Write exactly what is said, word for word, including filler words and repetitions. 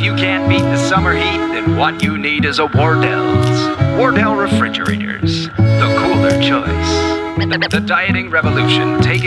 you can't beat the summer heat, then what you need is a Wardell's. Wardell Refrigerators, the cooler choice. The dieting revolution. Take